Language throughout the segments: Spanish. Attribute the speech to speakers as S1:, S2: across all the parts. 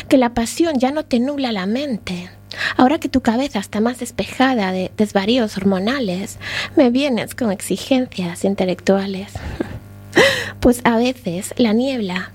S1: que la pasión ya no te nubla la mente. Ahora que tu cabeza está más despejada de desvaríos hormonales, me vienes con exigencias intelectuales. Pues a veces la niebla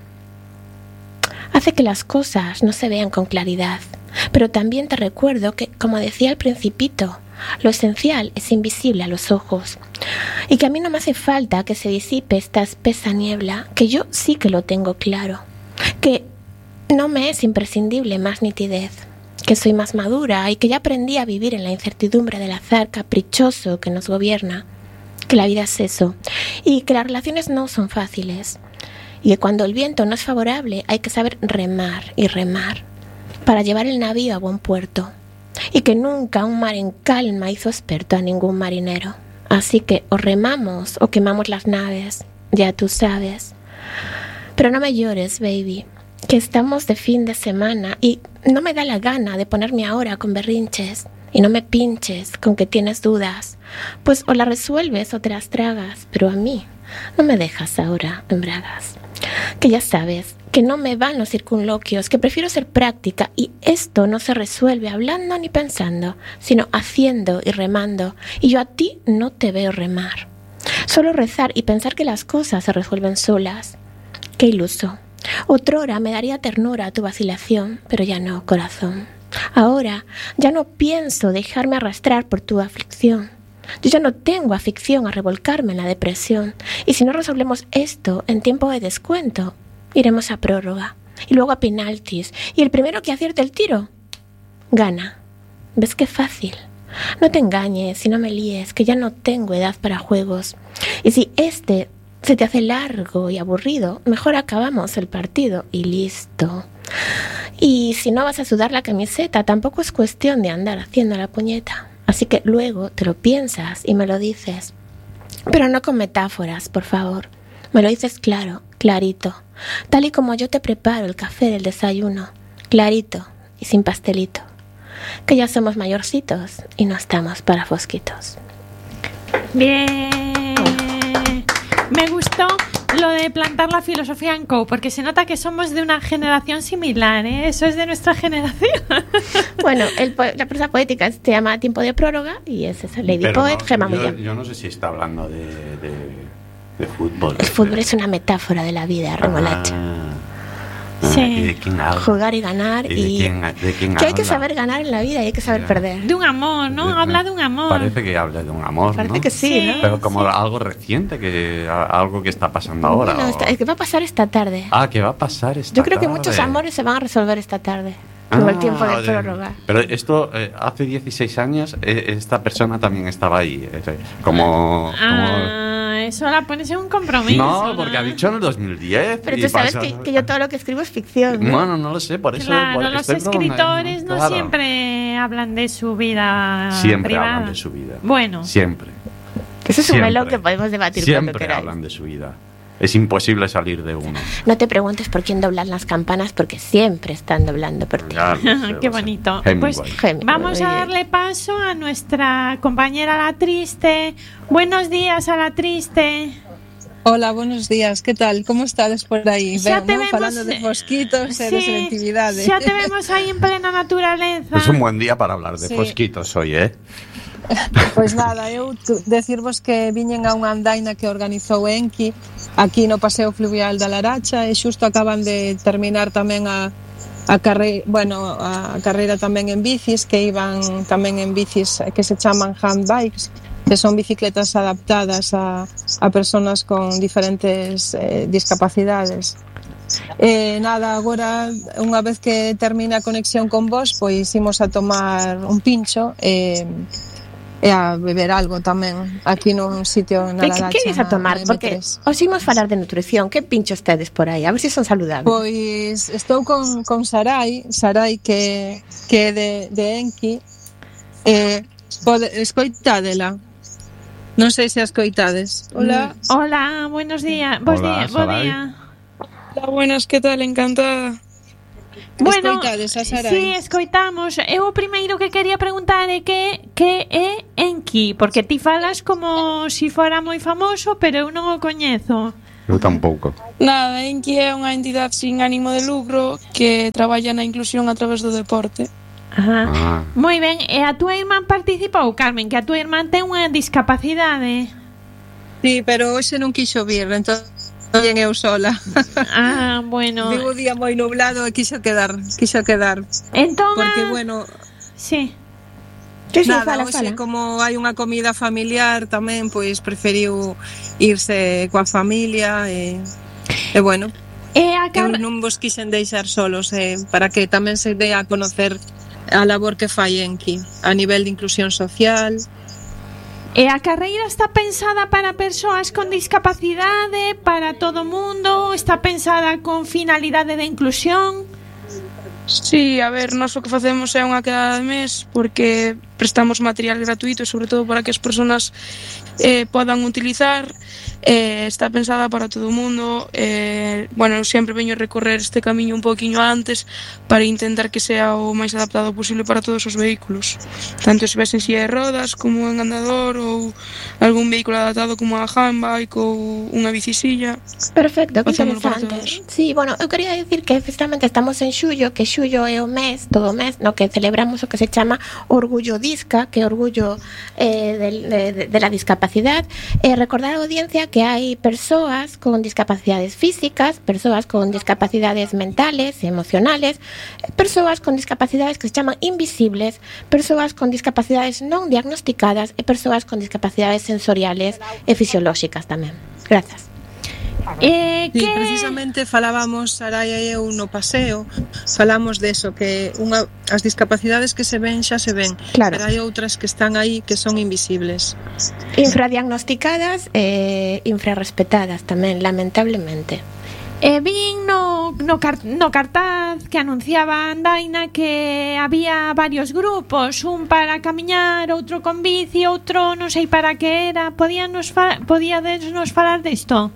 S1: hace que las cosas no se vean con claridad. Pero también te recuerdo que, como decía el Principito, lo esencial es invisible a los ojos. Y que a mí no me hace falta que se disipe esta espesa niebla, que yo sí que lo tengo claro. Que no me es imprescindible más nitidez. Que soy más madura y que ya aprendí a vivir en la incertidumbre del azar caprichoso que nos gobierna. Que la vida es eso. Y que las relaciones no son fáciles. Y que cuando el viento no es favorable hay que saber remar y remar para llevar el navío a buen puerto, y que nunca un mar en calma hizo experto a ningún marinero. Así que o remamos o quemamos las naves, ya tú sabes. Pero no me llores, baby, que estamos de fin de semana y no me da la gana de ponerme ahora con berrinches. Y no me pinches con que tienes dudas, pues o las resuelves o te las tragas, pero a mí no me dejas ahora en bragas. Que ya sabes que no me van los circunloquios, que prefiero ser práctica, y esto no se resuelve hablando ni pensando, sino haciendo y remando, y yo a ti no te veo remar. Solo rezar y pensar que las cosas se resuelven solas. Qué iluso. Otrora me daría ternura a tu vacilación, pero ya no, corazón. Ahora ya no pienso dejarme arrastrar por tu aflicción. Yo ya no tengo afición a revolcarme en la depresión. Y si no resolvemos esto en tiempo de descuento, iremos a prórroga y luego a penaltis. Y el primero que acierte el tiro, gana. ¿Ves qué fácil? No te engañes y no me líes, que ya no tengo edad para juegos. Y si este se te hace largo y aburrido, mejor acabamos el partido y listo. Y si no vas a sudar la camiseta, tampoco es cuestión de andar haciendo la puñeta. Así que luego te lo piensas y me lo dices. Pero no con metáforas, por favor. Me lo dices claro, clarito. Tal y como yo te preparo el café del desayuno. Clarito y sin pastelito. Que ya somos mayorcitos y no estamos para fosquitos.
S2: Bien. Me gustó lo de plantar la filosofía en Co, porque se nota que somos de una generación similar, ¿eh? Eso es de nuestra generación.
S1: Bueno, la prosa poética se llama Tiempo de prórroga y es esa Lady
S3: Pero
S1: Poet,
S3: no,
S1: Gemma Millán.
S3: yo no sé si está hablando de fútbol.
S1: El fútbol es una metáfora de la vida, remolacha.
S2: Sí.
S3: ¿Y de quién habla?
S1: Jugar y ganar
S3: ¿Y de quién
S1: que hay que
S3: habla?
S1: saber ganar en la vida y hay que saber perder.
S2: De un amor, ¿no? Habla de un amor.
S3: Parece que habla de un amor,
S1: Parece
S3: ¿no?
S1: que sí, ¿no?
S3: Pero como algo reciente, algo que está pasando ahora.
S1: Bueno, es que va a pasar esta tarde.
S3: ¿Qué va a pasar esta
S1: Yo creo que
S3: tarde?
S1: muchos amores se van a resolver esta tarde. Como el tiempo de prórroga.
S3: Pero esto, hace 16 años, esta persona también estaba ahí. Como
S2: Eso la pones en un compromiso.
S3: No, porque ha dicho en el 2010.
S1: Pero tú sabes que yo todo lo que escribo es ficción, ¿no?
S3: Bueno, no lo sé, por eso.
S2: Claro,
S3: por
S2: los
S3: estoy
S2: escritores
S3: preguntando.
S2: no
S3: Claro.
S2: siempre hablan de su vida
S3: Siempre
S2: privada.
S3: hablan de su vida.
S2: Bueno.
S3: Siempre.
S1: Eso es un
S3: Siempre.
S1: melón que podemos debatir cuando
S3: Siempre
S1: queráis.
S3: hablan de su vida. Es imposible salir de uno.
S1: No te preguntes por quién doblan las campanas, porque siempre están doblando por ti.
S3: Ya lo sé,
S2: Qué
S3: lo sé.
S2: bonito.
S3: Hemingway.
S2: Pues
S1: Muy
S2: vamos a
S1: bien.
S2: darle paso a nuestra compañera La Triste. Buenos días a La Triste.
S4: Hola, buenos días, que tal? Como estades por aí?
S2: Xa
S4: Ben,
S2: te
S4: non?
S2: vemos,
S4: Falando de fosquitos e de selectividade.
S2: xa te vemos aí en plena naturaleza.
S3: Es un buen día para hablar de
S4: Sí.
S3: fosquitos hoy, ¿eh?
S4: Pois nada, eu decirvos que viñen a unha andaina que organizou Enki aquí no Paseo Fluvial da Laracha e xusto acaban de terminar tamén a carreira tamén en bicis, que iban tamén en bicis que se chaman handbikes, que son bicicletas adaptadas a personas con diferentes discapacidades. Nada, agora unha vez que termina a conexión con vos, pois imos a tomar un pincho e a beber algo tamén aquí nun sitio na Laracha.
S1: Que queres a tomar? Porque os imos falar de nutrición. Que pinchos tedes por aí? A ver se son saludables.
S4: Pois estou con Sarai que é de Enki. Escoitádela. Non sei se a escoitades. Hola.
S2: Hola, buenos días. Bos
S3: Hola,
S2: días, bo
S3: Sarai.
S2: día.
S4: Hola, buenas, que tal? Encantada.
S2: Bueno,
S4: Escoitades a Sarai?
S2: sí, escoitamos. Eu o primeiro que quería preguntar é que é Enki, porque ti falas como si fora moi famoso, pero eu non o coñezo.
S3: Eu tampouco.
S5: Nada, Enki é unha entidade sin ánimo de lucro que traballa na inclusión a través do deporte.
S2: Ajá. Moi ben, e a túa irmán participou, Carmen, que a túa irmán ten unha discapacidade.
S4: Sí, pero hoxe non quixo vir, entón eu sola.
S2: Bueno.
S4: Vivo un día moi nublado e quixo quedar.
S2: Entón,
S4: porque, bueno...
S2: Sí.
S4: Nada, hoxe como hai unha comida familiar tamén, pois preferiu irse coa familia e bueno, non vos quixen deixar solos para que tamén se dé a conocer a labor que fai Enki a nivel de inclusión social.
S2: E a carreira está pensada para persoas con discapacidade, para todo o mundo, está pensada con finalidade de inclusión?
S5: Sí, a ver, nós o que facemos é unha quedada de mes porque prestamos material gratuito, sobre todo para que as persoas podan utilizar. Está pensada para todo o mundo. Bueno, eu sempre veño a recorrer este camiño un poquinho antes para intentar que sea o máis adaptado posible para todos os vehículos, tanto se ves en silla de rodas como en andador ou algún vehículo adaptado como a handbike ou unha bicisilla.
S1: Perfecto, que interesante. Sí, bueno, eu quería decir que efectivamente estamos en xullo, que xullo é o mes, todo o mes, no que celebramos o que se chama Orgullo Disca, que é orgullo de la discapacidad. Recordar a audiencia que hai persoas con discapacidades físicas, persoas con discapacidades mentales e emocionales, persoas con discapacidades que se chaman invisibles, persoas con discapacidades non diagnosticadas e persoas con discapacidades sensoriales e fisiolóxicas tamén. Grazas.
S4: Sí, precisamente falábamos Saraya e eu no paseo, falamos de eso, que as discapacidades que se ven xa se ven, claro. Pero hai outras que están aí que son invisibles,
S1: infradiagnosticadas e infrarrespetadas tamén, lamentablemente.
S2: Vin no cartaz que anunciaba Andaina que había varios grupos, un para camiñar, outro con bici, outro non sei para que era. Podíades nos falar disto?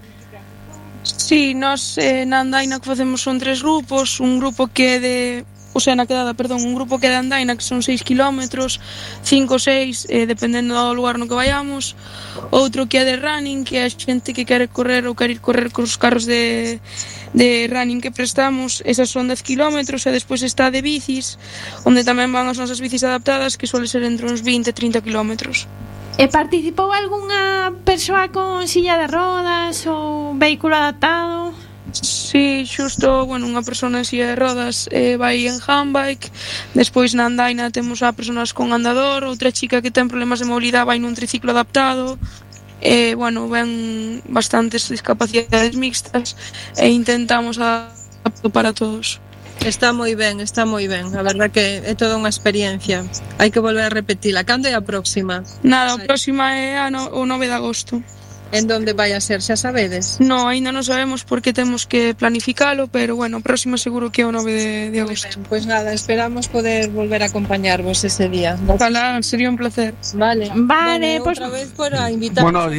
S5: Sí, nós na Andaina que facemos son 3 grupos, un grupo que é de... O sea, na quedada, perdón, un grupo que é de Andaina que son 6 kilómetros, 5 ou 6, dependendo do lugar no que vayamos. Outro que é de running, que é a xente que quere correr ou quere ir correr cos carros de running que prestamos, esas son 10 kilómetros. E despois está de bicis, onde tamén van as nosas bicis adaptadas, que suele ser entre uns 20 e 30 kilómetros.
S2: E participou algunha persoa con silla de rodas ou vehículo adaptado?
S5: Sí, xusto, bueno, unha persona en silla de rodas vai en handbike. Despois na Andaina temos a persoas con andador. Outra chica que ten problemas de mobilidade vai nun triciclo adaptado. Bueno, ven bastantes discapacidades mixtas e intentamos adaptar para todos.
S4: Está moi ben, a verdad que é toda unha experiencia. Hai que volver a repetila. Cando é a próxima?
S5: Nada, a próxima é o 9 de agosto.
S4: En donde vai a ser, xa sabedes?
S5: No, ainda non sabemos porque temos que planificalo, pero bueno, a próxima seguro que é o 9 de agosto.
S4: Pois nada, esperamos poder volver a acompañarvos ese día.
S5: Ojalá, sería un placer.
S4: Vale,
S2: pues
S4: outra vez para invitar.
S3: Bueno,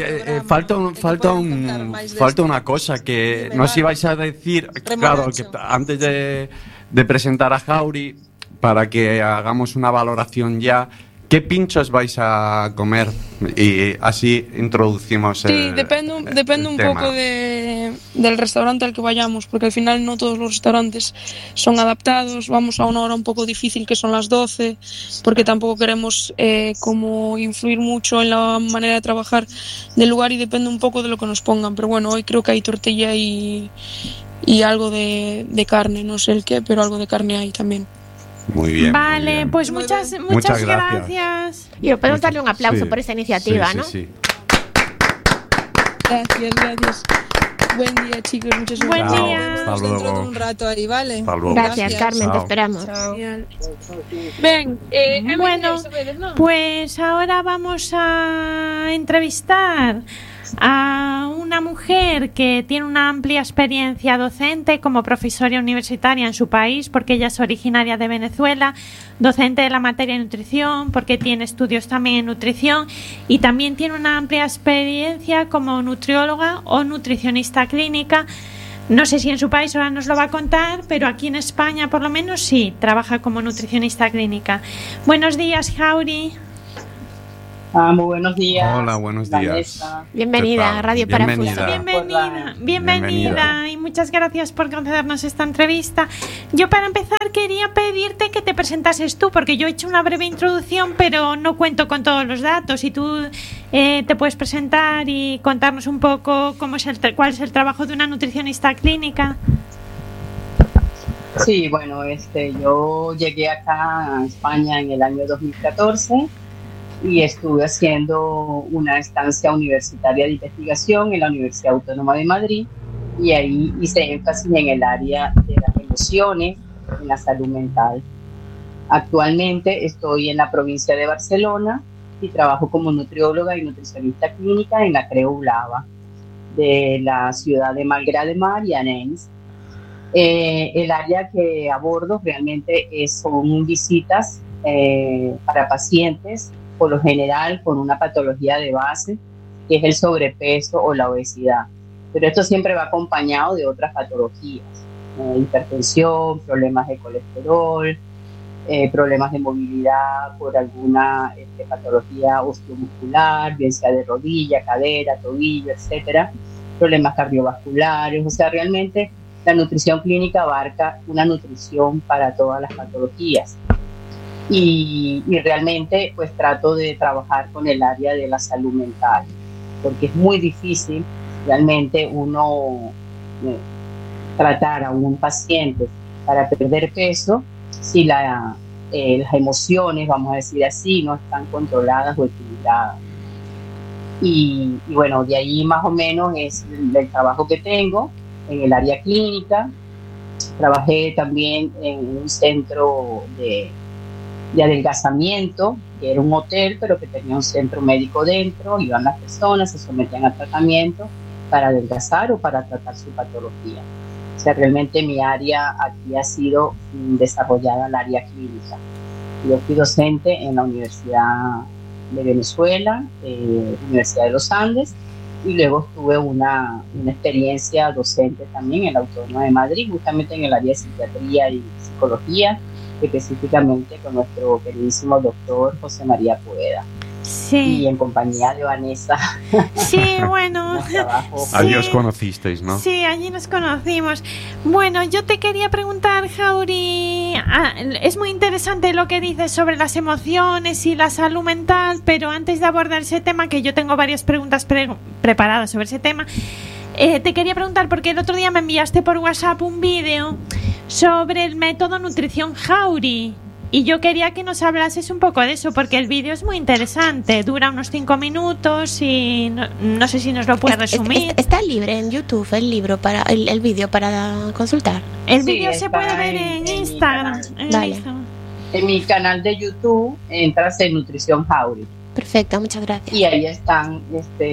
S3: falta unha cosa que nos ibais a decir, claro, que antes de presentar a Jauri, para que hagamos una valoración ya. ¿Qué pinchos vais a comer? Y así introducimos
S5: Sí, depende un poco del restaurante al que vayamos, porque al final no todos los restaurantes son adaptados. Vamos a una hora un poco difícil, que son las 12, porque tampoco queremos como influir mucho en la manera de trabajar del lugar, y depende un poco de lo que nos pongan. Pero bueno, hoy creo que hay tortilla y algo de carne, no sé el qué, pero algo de carne hay también.
S3: Muy bien.
S2: Vale,
S3: muy bien.
S2: Pues muchas gracias.
S1: Y podemos darle un aplauso por esa iniciativa,
S3: sí,
S1: ¿no?
S3: Sí.
S5: Gracias. Buen día, chicos. Muchas
S2: Buen
S5: gracias.
S2: día.
S3: Hasta luego.
S4: Dentro de un rato ahí, ¿vale?
S3: Hasta luego.
S1: Gracias, Carmen,
S3: Chao.
S1: te esperamos.
S4: Chao.
S5: Ven,
S2: Bueno, pues ahora vamos a entrevistar a una mujer que tiene una amplia experiencia docente como profesora universitaria en su país, porque ella es originaria de Venezuela, docente de la materia de nutrición, porque tiene estudios también en nutrición, y también tiene una amplia experiencia como nutrióloga o nutricionista clínica. No sé si en su país ahora nos lo va a contar, pero aquí en España por lo menos sí, trabaja como nutricionista clínica. Buenos días, Jauri.
S6: Muy buenos días.
S3: Hola, buenos días.
S6: Vanessa.
S1: Bienvenida a Radio Parafuso.
S2: Bienvenida y muchas gracias por concedernos esta entrevista. Yo para empezar quería pedirte que te presentases tú, porque yo he hecho una breve introducción, pero no cuento con todos los datos, y tú te puedes presentar y contarnos un poco cuál es el trabajo de una nutricionista clínica.
S6: Sí, bueno, yo llegué acá a España en el año 2014 y estuve haciendo una estancia universitaria de investigación en la Universidad Autónoma de Madrid, y ahí hice énfasis en el área de las emociones, en la salud mental. Actualmente estoy en la provincia de Barcelona y trabajo como nutrióloga y nutricionista clínica en la Creu Blava de la ciudad de Malgrat de Mar y Arenys. El área que abordo realmente son visitas para pacientes, por lo general con una patología de base, que es el sobrepeso o la obesidad. Pero esto siempre va acompañado de otras patologías, hipertensión, problemas de colesterol, problemas de movilidad por alguna patología osteomuscular, bien sea de rodilla, cadera, tobillo, etcétera, problemas cardiovasculares. O sea, realmente la nutrición clínica abarca una nutrición para todas las patologías. Y realmente pues trato de trabajar con el área de la salud mental, porque es muy difícil realmente uno tratar a un paciente para perder peso si las emociones, vamos a decir así, no están controladas o equilibradas. Y bueno, de ahí más o menos es el trabajo que tengo en el área clínica. Trabajé también en un centro de adelgazamiento, que era un hotel, pero que tenía un centro médico dentro. Iban las personas, se sometían a tratamiento para adelgazar o para tratar su patología. O sea, realmente mi área aquí ha sido desarrollada el área clínica. Yo fui docente en la Universidad de Venezuela, Universidad de los Andes, y luego tuve una experiencia docente también en la Autónoma de Madrid, justamente en el área de psiquiatría y psicología, específicamente con nuestro queridísimo doctor José María Pueda.
S2: Sí.
S6: Y en compañía de Vanessa.
S2: Sí, bueno.
S3: Allí os conocisteis, ¿no?
S2: Sí, allí nos conocimos. Bueno, yo te quería preguntar, Jauri, es muy interesante lo que dices sobre las emociones y la salud mental, pero antes de abordar ese tema, que yo tengo varias preguntas preparadas sobre ese tema, te quería preguntar, porque el otro día me enviaste por WhatsApp un vídeo sobre el método Nutrición Jauri, y yo quería que nos hablases un poco de eso, porque el vídeo es muy interesante, dura unos 5 minutos y no sé si nos lo puedes resumir.
S1: Está libre en YouTube el vídeo para consultar.
S2: El vídeo se puede ver en Instagram.
S6: En mi canal de YouTube entras en Nutrición Jauri.
S1: Perfecto, muchas gracias.
S6: Y ahí están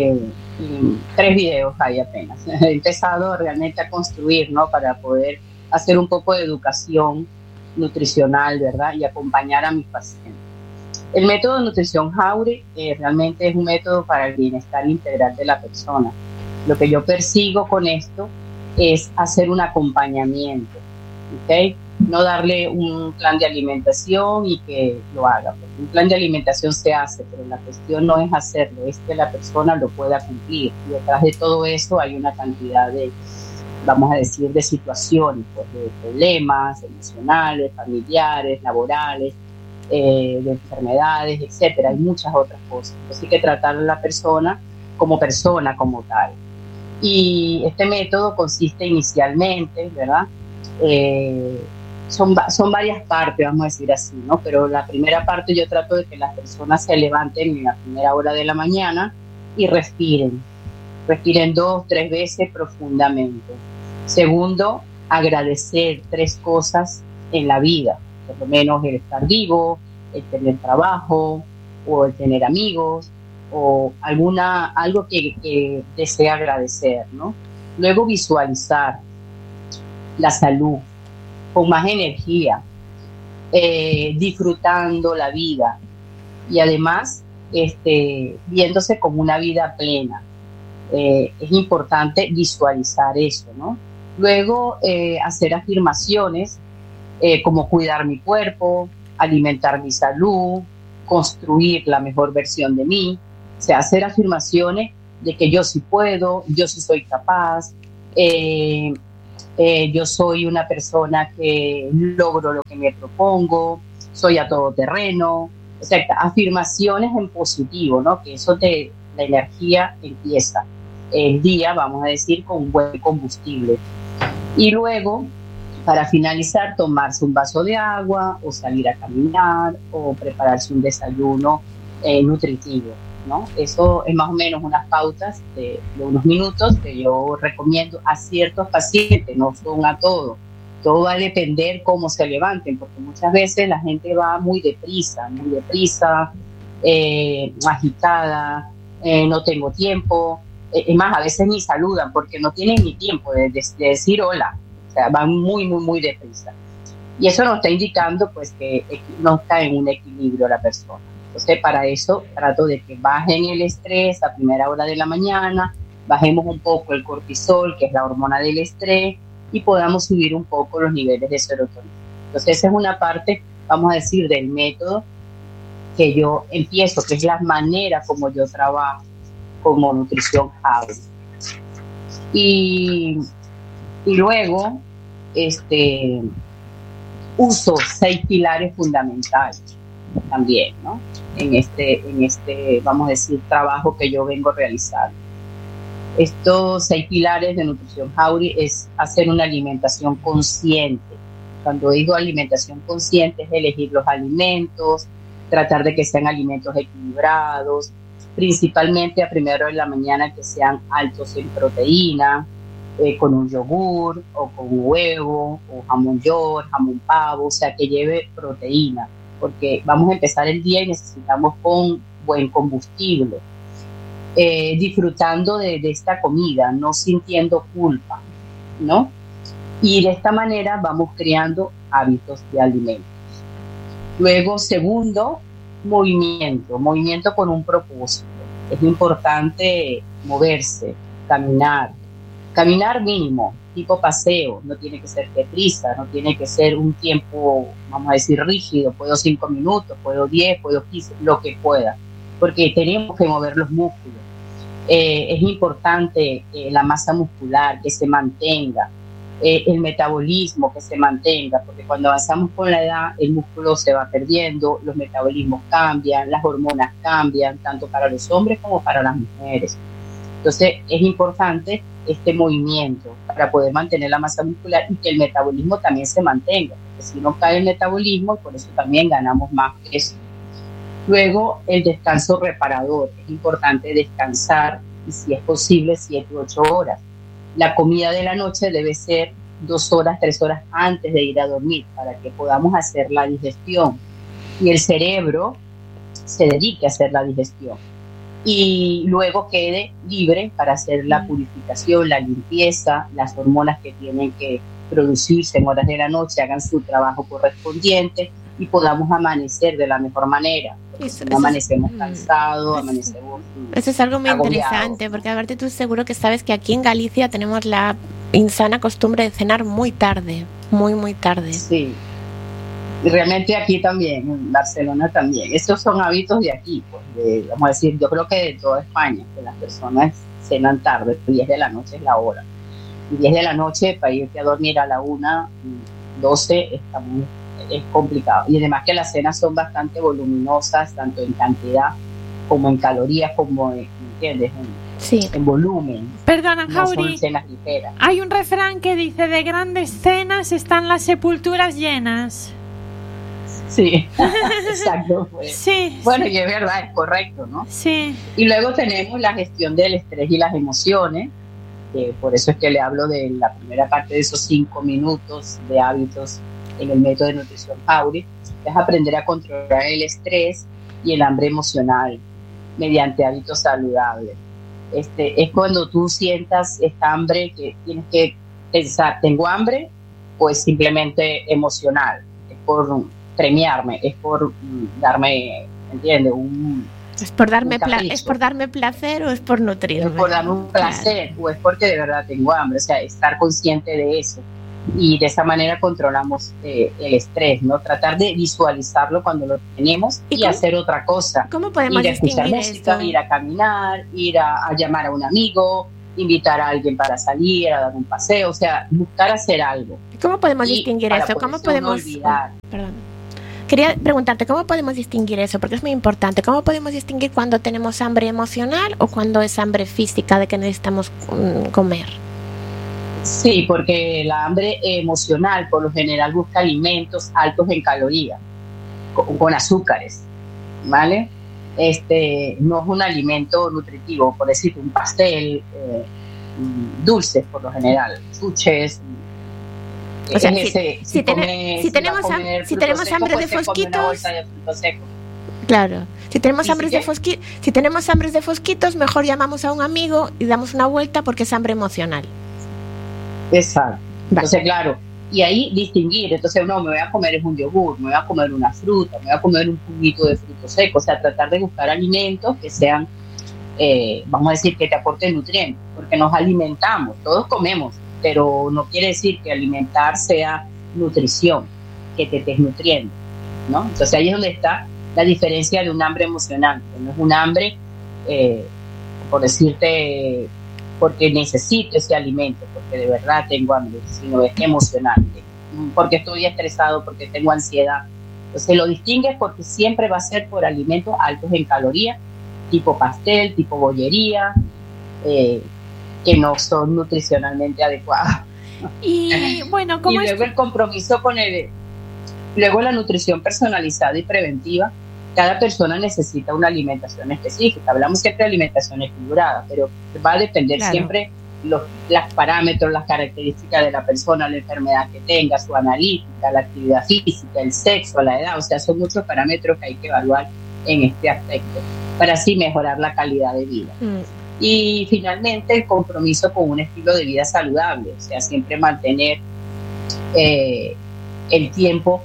S6: 3 videos ahí apenas. He empezado realmente a construir, ¿no? Para poder hacer un poco de educación nutricional, ¿verdad? Y acompañar a mis pacientes. El método de Nutrición Jauri realmente es un método para el bienestar integral de la persona. Lo que yo persigo con esto es hacer un acompañamiento, ¿ok? No darle un plan de alimentación y que lo haga, porque un plan de alimentación se hace, pero la cuestión no es hacerlo, es que la persona lo pueda cumplir. Y detrás de todo eso hay una cantidad de, vamos a decir, de situaciones, pues, de problemas emocionales, familiares, laborales, de enfermedades, etcétera. Hay muchas otras cosas. Entonces hay que tratar a la persona como tal. Y este método consiste inicialmente, ¿verdad? Son varias partes, vamos a decir así, ¿no? Pero la primera parte yo trato de que las personas se levanten en la primera hora de la mañana y respiren 2-3 veces profundamente. Segundo, agradecer 3 cosas en la vida, por lo menos el estar vivo, el tener trabajo, o el tener amigos, o algo que desea agradecer, ¿no? Luego visualizar la salud con más energía, disfrutando la vida y además viéndose como una vida plena. Es importante visualizar eso, ¿no? Luego hacer afirmaciones como cuidar mi cuerpo, alimentar mi salud, construir la mejor versión de mí, o sea, hacer afirmaciones de que yo sí puedo, yo sí soy capaz, yo soy una persona que logro lo que me propongo, soy a todo terreno, o sea, afirmaciones en positivo, ¿no? Que eso la energía empieza el día, vamos a decir, con un buen combustible. Y luego, para finalizar, tomarse un vaso de agua o salir a caminar o prepararse un desayuno nutritivo, ¿no? Eso es más o menos unas pautas de unos minutos que yo recomiendo a ciertos pacientes, no son a todos. Todo va a depender cómo se levanten, porque muchas veces la gente va muy deprisa, agitada, no tengo tiempo. Es más, a veces ni saludan porque no tienen ni tiempo de decir hola. O sea, van muy deprisa. Y eso nos está indicando pues que no está en un equilibrio la persona. Entonces, para eso trato de que bajen el estrés a primera hora de la mañana, bajemos un poco el cortisol, que es la hormona del estrés, y podamos subir un poco los niveles de serotonina. Entonces, esa es una parte, vamos a decir, del método que yo empiezo, que es la manera como yo trabajo como nutrición Jauri. Y luego uso 6 pilares fundamentales también, ¿no? En este, vamos a decir, trabajo que yo vengo realizando. Estos 6 pilares de nutrición Jauri es hacer una alimentación consciente. Cuando digo alimentación consciente es elegir los alimentos, tratar de que sean alimentos equilibrados, principalmente a primera hora de la mañana que sean altos en proteína, con un yogur o con un huevo o jamón york, jamón pavo, o sea, que lleve proteína, porque vamos a empezar el día y necesitamos con buen combustible. Disfrutando de esta comida, no sintiendo culpa, ¿no? Y de esta manera vamos creando hábitos de alimentos. Luego, segundo, movimiento con un propósito. Es importante moverse, caminar mínimo, tipo paseo, no tiene que ser deprisa, no tiene que ser un tiempo, vamos a decir, rígido, puedo 5 minutos, puedo 10, puedo 15, lo que pueda, porque tenemos que mover los músculos. Es importante la masa muscular, que se mantenga, el metabolismo, que se mantenga, porque cuando avanzamos con la edad, el músculo se va perdiendo, los metabolismos cambian, las hormonas cambian, tanto para los hombres como para las mujeres. Entonces, es importante este movimiento para poder mantener la masa muscular y que el metabolismo también se mantenga, porque si no cae el metabolismo, y por eso también ganamos más peso. Luego, el descanso reparador. Es importante descansar, y si es posible, 7 u 8 horas. La comida de la noche debe ser 2 horas, 3 horas antes de ir a dormir, para que podamos hacer la digestión y el cerebro se dedique a hacer la digestión. Y luego quede libre para hacer la purificación, la limpieza, las hormonas que tienen que producirse en horas de la noche hagan su trabajo correspondiente y podamos amanecer de la mejor manera. No amanecemos cansados, amanecemos...
S1: Eso es algo muy
S6: agobiados.
S1: interesante, porque aparte tú seguro que sabes que aquí en Galicia tenemos la insana costumbre de cenar muy tarde, muy tarde.
S6: Sí, y realmente aquí también, en Barcelona también. Estos son hábitos de aquí, pues, vamos a decir, yo creo que de toda España, que las personas cenan tarde, 10 de la noche es la hora. Y 10 de la noche para irte a dormir a la 1, 12 es complicado. Y además que las cenas son bastante voluminosas, tanto en cantidad como en calorías, como ¿entiendes? En volumen.
S2: Perdona,
S6: no
S2: Jauri,
S6: son cenas ligeras.
S2: hay un refrán que dice: de grandes cenas están las sepulturas llenas.
S6: Sí, exacto. Pues.
S2: Sí.
S6: Bueno, y es verdad, es correcto, ¿no?
S2: Sí.
S6: Y luego tenemos la gestión del estrés y las emociones, que por eso es que le hablo de la primera parte de esos 5 minutos de hábitos en el método de nutrición Jauri, es aprender a controlar el estrés y el hambre emocional mediante hábitos saludables. Es cuando tú sientas esta hambre que tienes que pensar, ¿tengo hambre? Pues simplemente emocional, es por premiarme, es por darme, ¿entiendes?
S1: ¿Es por darme placer o es por nutrirme?
S6: Es por darme un placer, o es porque de verdad tengo hambre, o sea, estar consciente de eso. y de esa manera controlamos el estrés, ¿no? Tratar de visualizarlo cuando lo tenemos y hacer otra cosa.
S1: ¿Cómo podemos
S6: ir a escuchar música,
S1: esto?
S6: Ir a caminar, ir a llamar a un amigo, invitar a alguien para salir, a dar un paseo, o sea, buscar hacer algo.
S1: ¿Cómo podemos distinguir eso?
S6: ¿Cómo podemos
S1: olvidar? Perdón. Quería preguntarte, ¿cómo podemos distinguir eso? Porque es muy importante. ¿Cómo podemos distinguir cuando tenemos hambre emocional o cuando es hambre física de que necesitamos comer?
S6: Sí, porque la hambre emocional por lo general busca alimentos altos en calorías, con azúcares, ¿vale? No es un alimento nutritivo, por decir, un pastel, dulces por lo general, chuches.
S1: O sea, si tenemos hambre de fosquitos, claro, si tenemos hambre de fosquitos, mejor llamamos a un amigo y damos una vuelta porque es hambre emocional.
S6: Exacto. Entonces, claro, y ahí distinguir, entonces no, me voy a comer un yogur, me voy a comer una fruta, me voy a comer un juguito de frutos secos, o sea, tratar de buscar alimentos que sean, vamos a decir, que te aporten nutrientes, porque nos alimentamos, todos comemos, pero no quiere decir que alimentar sea nutrición, que te estés nutriendo, ¿no? Entonces ahí es donde está la diferencia de un hambre emocional, que no es un hambre, por decirte, porque necesito ese alimento, porque de verdad tengo hambre, sino es emocional, porque estoy estresado, porque tengo ansiedad. Entonces lo distingues porque siempre va a ser por alimentos altos en calorías, tipo pastel, tipo bollería, que no son nutricionalmente adecuados.
S2: Y bueno, ¿cómo
S6: luego el compromiso luego la nutrición personalizada y preventiva. Cada persona necesita una alimentación específica. Hablamos siempre de alimentación equilibrada, pero va a depender siempre los parámetros, las características de la persona, la enfermedad que tenga, su analítica, la actividad física, el sexo, la edad. O sea, son muchos parámetros que hay que evaluar en este aspecto para así mejorar la calidad de vida. Y finalmente el compromiso con un estilo de vida saludable, o sea, siempre mantener el tiempo,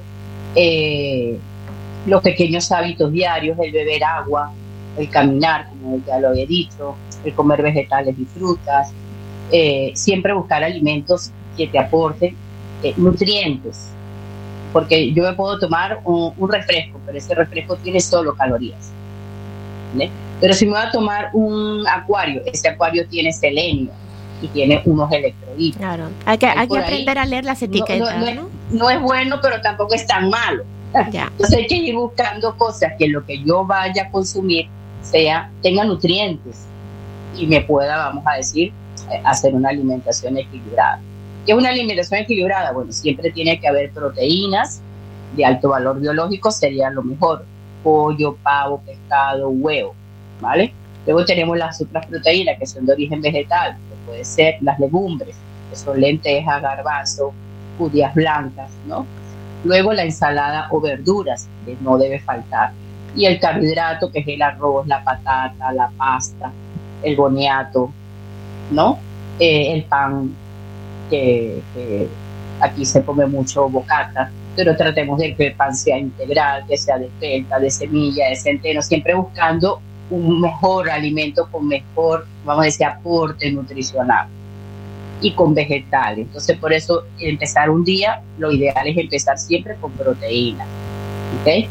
S6: los pequeños hábitos diarios, el beber agua, el caminar, como ya lo he dicho, el comer vegetales y frutas, siempre buscar alimentos que te aporten nutrientes, porque yo me puedo tomar un refresco, pero ese refresco tiene solo calorías, ¿vale? Pero si me voy a tomar un acuario, ese acuario tiene selenio y tiene unos electrolitos.
S1: Claro, hay que aprender a leer las etiquetas,
S6: no es bueno, pero tampoco es tan malo.
S1: Ya.
S6: Entonces hay que ir buscando cosas que lo que yo vaya a consumir tenga nutrientes y me pueda, vamos a decir, hacer una alimentación equilibrada. ¿Qué es una alimentación equilibrada? Bueno, siempre tiene que haber proteínas de alto valor biológico, sería lo mejor. Pollo, pavo, pescado, huevo, ¿vale? Luego tenemos las otras proteínas que son de origen vegetal, que puede ser las legumbres, que son lentejas, garbanzo, judías blancas, ¿no? Luego la ensalada o verduras, que no debe faltar. Y el carbohidrato, que es el arroz, la patata, la pasta, el boniato, ¿no? El pan, que aquí se come mucho bocata, pero tratemos de que el pan sea integral, que sea de espelta, de semilla, de centeno, siempre buscando un mejor alimento con mejor, vamos a decir, aporte nutricional y con vegetales. Entonces, por eso, empezar un día, lo ideal es empezar siempre con proteínas, ¿ok?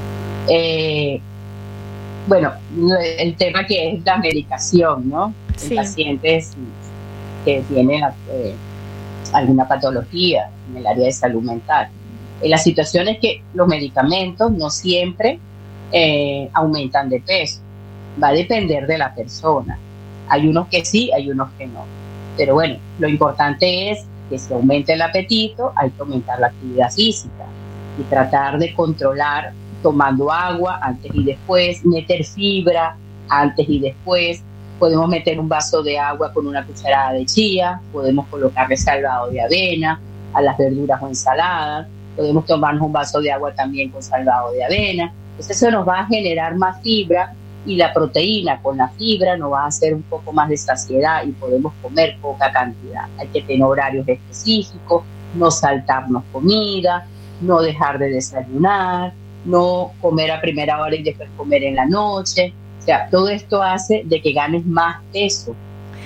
S6: Bueno, el tema que es la medicación, ¿no? Sí. En pacientes que tienen alguna patología en el área de salud mental. La situación es que los medicamentos no siempre aumentan de peso. Va a depender de la persona. Hay unos que sí, hay unos que no. Pero bueno, lo importante es que si aumenta el apetito, hay que aumentar la actividad física y tratar de controlar tomando agua antes y después, meter fibra antes y después. Podemos meter un vaso de agua con una cucharada de chía, podemos colocarle salvado de avena a las verduras o ensaladas, podemos tomarnos un vaso de agua también con salvado de avena. Entonces eso nos va a generar más fibra y la proteína con la fibra nos va a hacer un poco más de saciedad y podemos comer poca cantidad. Hay que tener horarios específicos, no saltarnos comida, no dejar de desayunar, no comer a primera hora y después comer en la noche. O sea, todo esto hace de que ganes más peso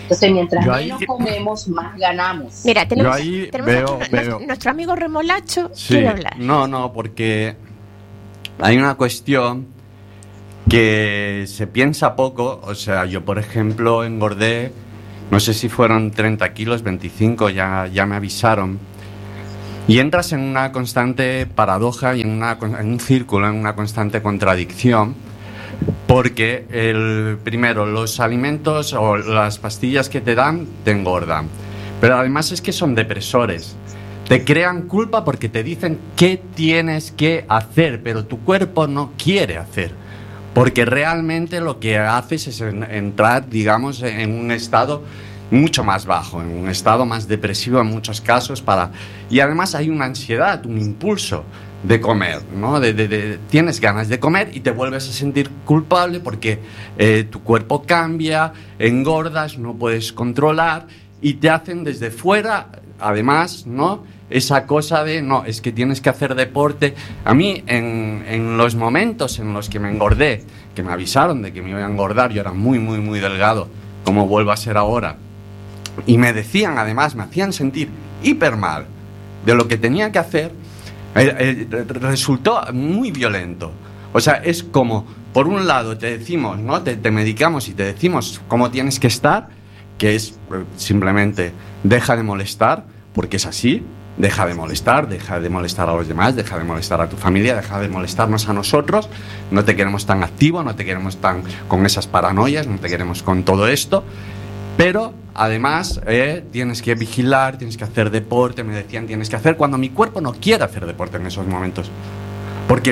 S6: Entonces, mientras menos comemos, más ganamos.
S1: Mira, tenemos nuestro amigo Remolacho quiere hablar.
S3: No, porque hay una cuestión que se piensa poco. O sea, yo, por ejemplo, engordé, no sé si fueron 30 kilos, 25, ya me avisaron. Y entras en una constante paradoja y en un círculo, en una constante contradicción. Porque primero, los alimentos o las pastillas que te dan te engordan, pero además es que son depresores, te crean culpa porque te dicen qué tienes que hacer, pero tu cuerpo no quiere hacer, porque realmente lo que haces es entrar, digamos, en un estado mucho más bajo, en un estado más depresivo en muchos casos, y además hay una ansiedad, un impulso de comer, ¿no? Tienes ganas de comer y te vuelves a sentir culpable porque tu cuerpo cambia, engordas, no puedes controlar y te hacen desde fuera, además, ¿no? Esa cosa de, no, es que tienes que hacer deporte. A mí, en los momentos en los que me engordé, que me avisaron de que me iba a engordar, yo era muy, muy, muy delgado, como vuelvo a ser ahora, y me decían, además, me hacían sentir hiper mal de lo que tenía que hacer, resultó muy violento. O sea, es como, por un lado te decimos, ¿no? Te medicamos y te decimos cómo tienes que estar, que es simplemente deja de molestar, porque es así, deja de molestar a los demás, deja de molestar a tu familia, deja de molestarnos a nosotros, no te queremos tan activo, no te queremos tan con esas paranoias, no te queremos con todo esto. Pero además tienes que vigilar, tienes que hacer deporte, me decían tienes que hacer, cuando mi cuerpo no quiere hacer deporte en esos momentos. Porque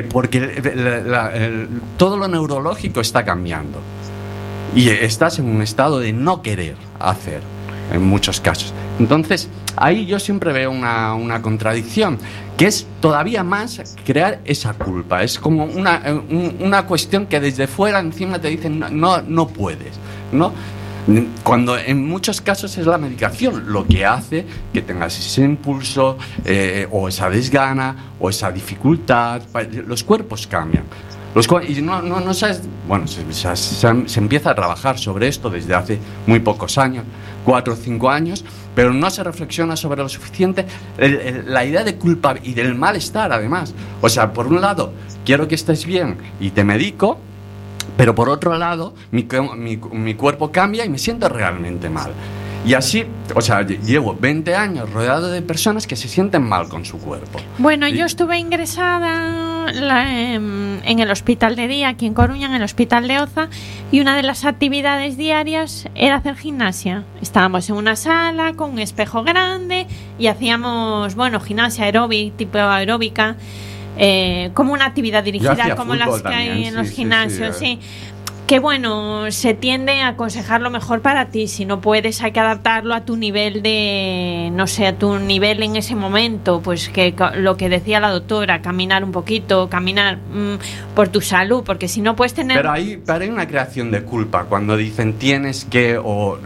S3: todo lo neurológico está cambiando. Y estás en un estado de no querer hacer, en muchos casos. Entonces, ahí yo siempre veo una contradicción, que es todavía más crear esa culpa. Es como una cuestión que desde fuera encima te dicen no puedes, ¿no? Cuando en muchos casos es la medicación lo que hace que tengas ese impulso o esa desgana o esa dificultad. Los cuerpos cambian. Y no sabes, bueno, se empieza a trabajar sobre esto desde hace muy pocos años, 4 o 5 años, pero no se reflexiona sobre lo suficiente la idea de culpa y del malestar, además. O sea, por un lado, quiero que estés bien y te medico, pero por otro lado, mi cuerpo cambia y me siento realmente mal. Y así, o sea, llevo 20 años rodeado de personas que se sienten mal con su cuerpo.
S2: Bueno, yo estuve ingresada en el hospital de día, aquí en Coruña, en el hospital de Oza, y una de las actividades diarias era hacer gimnasia. Estábamos en una sala con un espejo grande y hacíamos, bueno, gimnasia aeróbica, tipo aeróbica, como una actividad dirigida, como las que hay en los gimnasios, sí. Que bueno, se tiende a aconsejar lo mejor para ti. Si no puedes, hay que adaptarlo a tu nivel a tu nivel en ese momento. Pues que lo que decía la doctora, caminar un poquito, caminar por tu salud, porque si no puedes tener...
S3: Pero hay una creación de culpa cuando dicen tienes que, o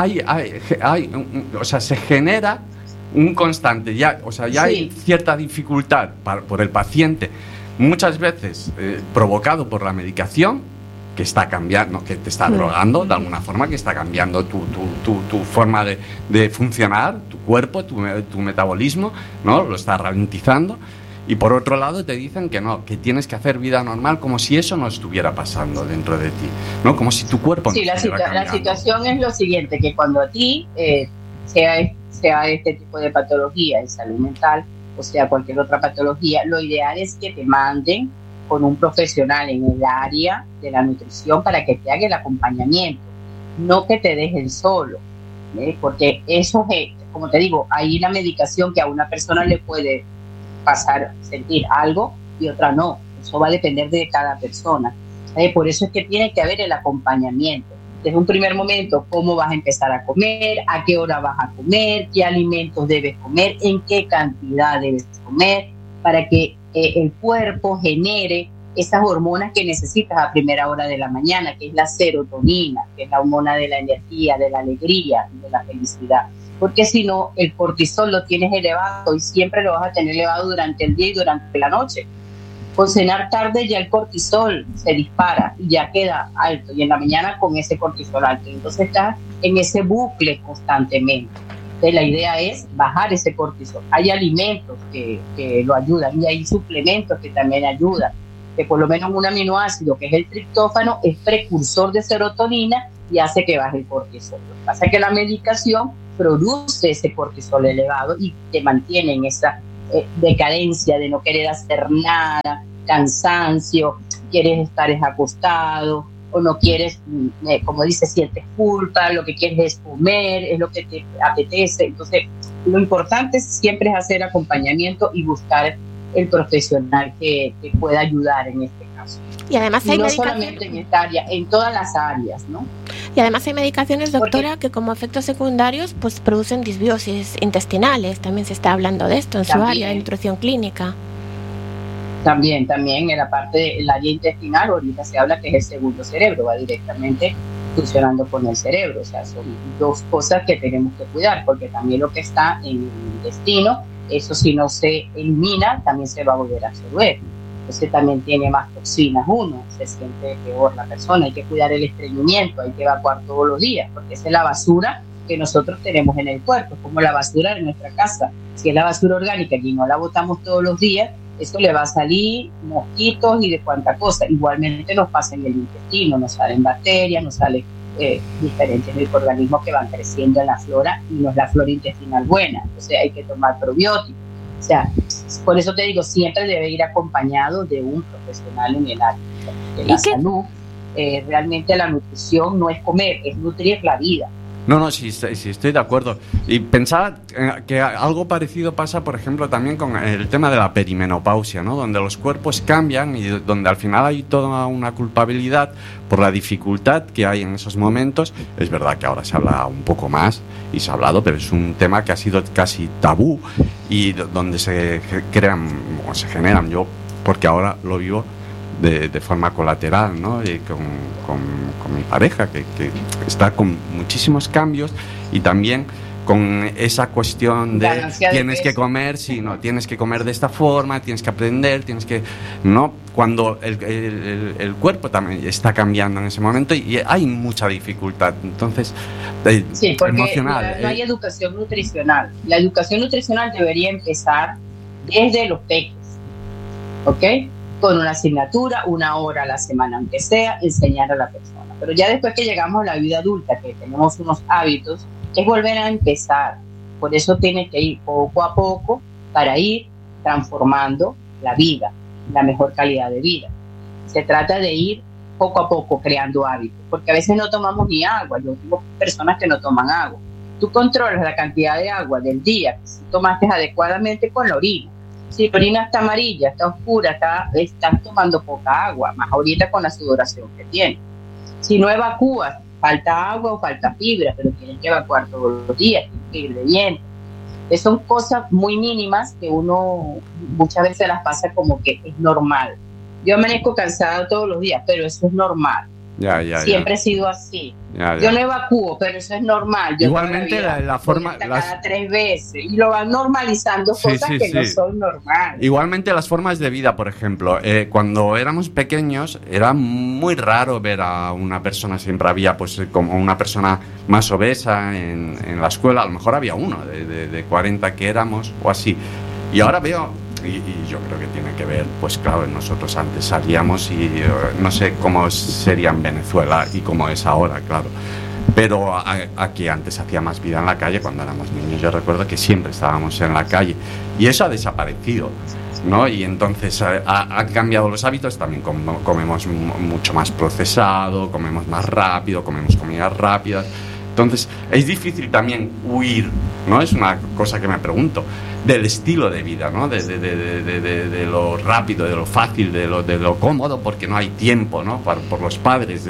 S3: sea, se genera un constante, hay cierta dificultad por el paciente, muchas veces provocado por la medicación, que está cambiando, que te está drogando de alguna forma, que está cambiando tu forma de funcionar, tu cuerpo, tu metabolismo, ¿no? Lo está ralentizando. Y por otro lado te dicen que no, que tienes que hacer vida normal como si eso no estuviera pasando dentro de ti, ¿no? Como si tu cuerpo no estuviera cambiando.
S6: La situación es lo siguiente, que cuando a ti sea este tipo de patología de salud mental, o sea cualquier otra patología, lo ideal es que te manden con un profesional en el área de la nutrición para que te haga el acompañamiento, no que te dejen solo, porque eso es, como te digo, hay una medicación que a una persona le puede sentir algo y otra no, eso va a depender de cada persona, por eso es que tiene que haber el acompañamiento. Desde un primer momento, cómo vas a empezar a comer, a qué hora vas a comer, qué alimentos debes comer, en qué cantidad debes comer, para que el cuerpo genere esas hormonas que necesitas a primera hora de la mañana, que es la serotonina, que es la hormona de la energía, de la alegría, de la felicidad. Porque si no, el cortisol lo tienes elevado y siempre lo vas a tener elevado durante el día y durante la noche. Con cenar tarde ya el cortisol se dispara y ya queda alto, y en la mañana con ese cortisol alto. Entonces estás en ese bucle constantemente. Entonces la idea es bajar ese cortisol. Hay alimentos que lo ayudan y hay suplementos que también ayudan. Que por lo menos un aminoácido, que es el triptófano, es precursor de serotonina y hace que baje el cortisol. Lo que pasa es que la medicación produce ese cortisol elevado y te mantiene en esa decadencia de no querer hacer nada, cansancio, quieres estar acostado o no quieres, como dice, sientes culpa, lo que quieres es comer, es lo que te apetece. Entonces, lo importante siempre es hacer acompañamiento y buscar el profesional que pueda ayudar en este caso.
S1: Y además hay
S6: no
S1: medicaciones,
S6: solamente en esta área, en todas las áreas, ¿no?
S1: Y además hay medicaciones, doctora, que como efectos secundarios pues producen disbiosis intestinales. También se está hablando de esto en su área de nutrición clínica.
S6: También en la parte del área intestinal, ahorita se habla que es el segundo cerebro, va directamente funcionando con el cerebro. O sea, son dos cosas que tenemos que cuidar, porque también lo que está en el intestino, eso si no se elimina, también se va a volver a absorber. Entonces también tiene más toxinas uno, se siente peor la persona. Hay que cuidar el estreñimiento, hay que evacuar todos los días, porque esa es la basura que nosotros tenemos en el cuerpo, como la basura de nuestra casa. Si es la basura orgánica y no la botamos todos los días, eso le va a salir mosquitos y de cuánta cosa. Igualmente nos pasa en el intestino, nos salen bacterias, nos salen diferentes microorganismos que van creciendo en la flora, y no es la flora intestinal buena. Entonces hay que tomar probióticos. O sea, por eso te digo, siempre debe ir acompañado de un profesional en el área de la salud. Realmente la nutrición no es comer, es nutrir la vida.
S3: No, sí, estoy de acuerdo. Y pensaba que algo parecido pasa, por ejemplo, también con el tema de la perimenopausia, ¿no? Donde los cuerpos cambian y donde al final hay toda una culpabilidad por la dificultad que hay en esos momentos. Es verdad que ahora se habla un poco más y se ha hablado, pero es un tema que ha sido casi tabú y donde se crean o se generan, yo porque ahora lo vivo de forma colateral, ¿no? Y con mi pareja que está con muchísimos cambios, y también con esa cuestión de tienes que comer, sí, no, tienes que comer de esta forma, tienes que aprender, tienes que, no, cuando el cuerpo también está cambiando en ese momento y hay mucha dificultad, entonces
S6: sí, porque
S3: emocional.
S6: No hay educación nutricional. La educación nutricional debería empezar desde los peques, ¿ok? Con una asignatura, 1 hora a la semana, aunque sea, enseñar a la persona. Pero ya después que llegamos a la vida adulta, que tenemos unos hábitos, es volver a empezar. Por eso tiene que ir poco a poco para ir transformando la vida, la mejor calidad de vida. Se trata de ir poco a poco creando hábitos, porque a veces no tomamos ni agua. Yo tengo personas que no toman agua. Tú controlas la cantidad de agua del día, si tomaste adecuadamente con la orina. Si la orina está amarilla, está oscura, estás tomando poca agua, más ahorita con la sudoración que tienes. Si no evacúas, falta agua o falta fibra, pero tienes que evacuar todos los días, tienes que ir bebiendo. Son cosas muy mínimas que uno muchas veces las pasa como que es normal. Yo amanezco cansada todos los días, pero eso es normal. Siempre he sido así. Yo no evacúo, pero eso es normal. Yo
S3: igualmente la forma
S6: cada 3 veces y lo van normalizando, cosas que no son normales.
S3: Igualmente las formas de vida, por ejemplo, cuando éramos pequeños era muy raro ver a una persona, siempre había pues como una persona más obesa en la escuela, a lo mejor había uno de 40 que éramos o así, y ahora veo. Y yo creo que tiene que ver, pues claro, nosotros antes salíamos y no sé cómo sería en Venezuela y cómo es ahora, claro. Pero aquí antes hacía más vida en la calle cuando éramos niños. Yo recuerdo que siempre estábamos en la calle y eso ha desaparecido, ¿no? Y entonces han cambiado los hábitos, también comemos mucho más procesado, comemos más rápido, comemos comidas rápidas. Entonces es difícil también huir, ¿no? Es una cosa que me pregunto, del estilo de vida, ¿no? De lo rápido, de lo fácil, de lo cómodo, porque no hay tiempo, ¿no? Por los padres,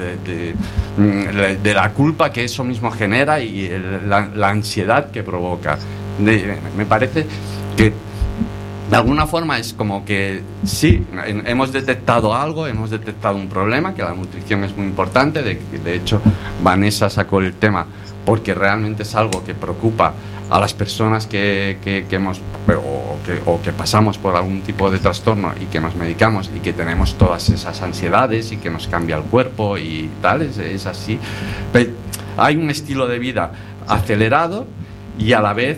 S3: de la culpa que eso mismo genera y la ansiedad que provoca. Me parece que de alguna forma es como que sí, hemos detectado algo, hemos detectado un problema, que la nutrición es muy importante. De hecho, Vanessa sacó el tema porque realmente es algo que preocupa a las personas que hemos o que pasamos por algún tipo de trastorno y que nos medicamos y que tenemos todas esas ansiedades y que nos cambia el cuerpo y tal, es así. Pero hay un estilo de vida acelerado y a la vez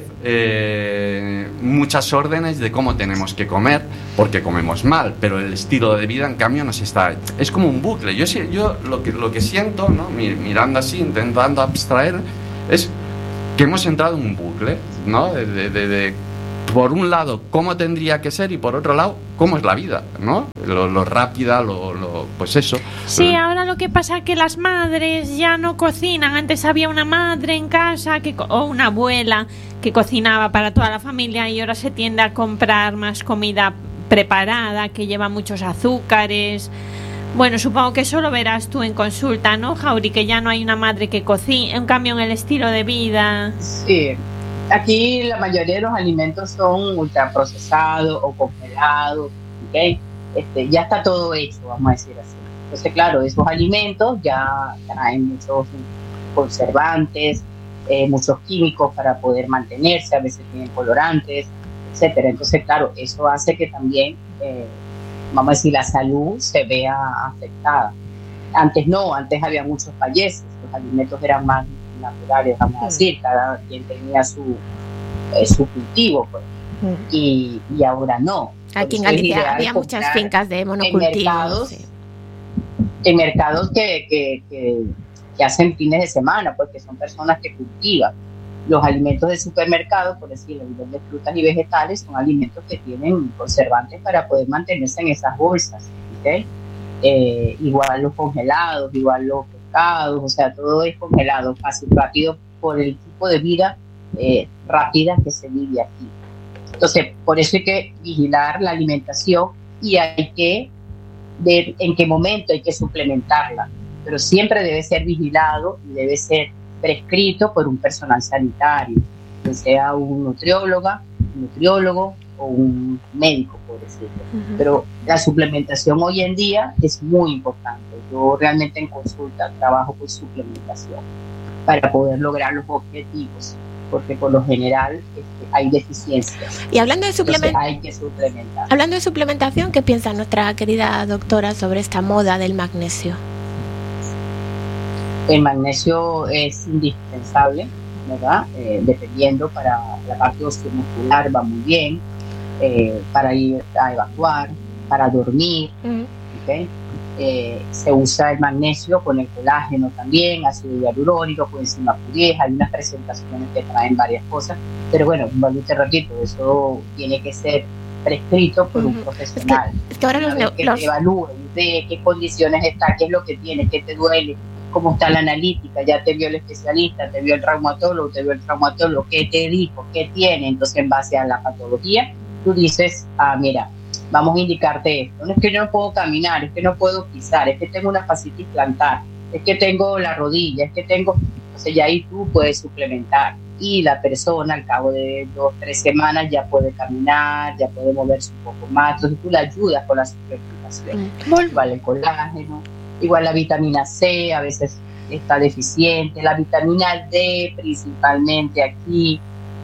S3: muchas órdenes de cómo tenemos que comer, porque comemos mal, pero el estilo de vida en cambio es como un bucle. Yo lo que siento, ¿no? Mirando así, intentando abstraer, es que hemos entrado en un bucle, ¿no? De por un lado cómo tendría que ser y por otro lado cómo es la vida, ¿no? Lo rápida, pues eso.
S2: Sí, ahora lo que pasa es que las madres ya no cocinan. Antes había una madre en casa o una abuela que cocinaba para toda la familia, y ahora se tiende a comprar más comida preparada que lleva muchos azúcares. Bueno, supongo que eso lo verás tú en consulta, ¿no, Jauri? Que ya no hay una madre que cocine, un cambio en el estilo de vida.
S6: Sí, aquí la mayoría de los alimentos son ultraprocesados o congelados, ¿ok? Ya está todo hecho, vamos a decir así. Entonces, claro, esos alimentos ya traen muchos conservantes, muchos químicos para poder mantenerse, a veces tienen colorantes, etcétera. Entonces, claro, eso hace que también vamos a decir, la salud se vea afectada. Antes no, antes había muchos falleces, los alimentos eran más naturales, vamos a decir, cada quien tenía su cultivo, pues. Y ahora no.
S1: Aquí en Galicia había muchas fincas de monocultivo.
S6: En mercados que hacen fines de semana, porque son personas que cultivan. Los alimentos de supermercado, por decirlo, de frutas y vegetales, son alimentos que tienen conservantes para poder mantenerse en esas bolsas, ¿okay? Igual los congelados, igual los pescados, o sea, todo es congelado, fácil, rápido, por el tipo de vida rápida que se vive aquí. Entonces, por eso hay que vigilar la alimentación y hay que ver en qué momento hay que suplementarla, pero siempre debe ser vigilado y debe ser prescrito por un personal sanitario, que sea un nutriólogo o un médico, por decirlo. Pero la suplementación hoy en día es muy importante. Yo realmente en consulta trabajo con suplementación para poder lograr los objetivos, porque por lo general hay deficiencias.
S1: Y hablando de
S6: hay que suplementar.
S1: Hablando de suplementación, ¿qué piensa nuestra querida doctora sobre esta moda del magnesio?
S6: El magnesio es indispensable, ¿verdad? Dependiendo, para la parte osteomuscular va muy bien, para ir a evacuar, para dormir, ¿okay? Se usa el magnesio con el colágeno también, ácido hialurónico, coenzima Q10, hay unas presentaciones que traen varias cosas, pero bueno, te repito, eso tiene que ser prescrito por un profesional.
S1: Es que ahora
S6: te evalúe, ve qué condiciones está, qué es lo que tiene, qué te duele, cómo está la analítica, ya te vio el especialista, te vio el traumatólogo, qué te dijo, qué tiene. Entonces, en base a la patología, tú dices, mira, vamos a indicarte esto. No es que yo no puedo caminar, es que no puedo pisar, es que tengo una fascitis plantar, es que tengo la rodilla, es que tengo... Entonces, ya ahí tú puedes suplementar. Y la persona, al cabo de 2-3 semanas, ya puede caminar, ya puede moverse un poco más. Entonces, tú la ayudas con la suplementación. Igual el colágeno, igual la vitamina C, a veces está deficiente. La vitamina D, principalmente aquí,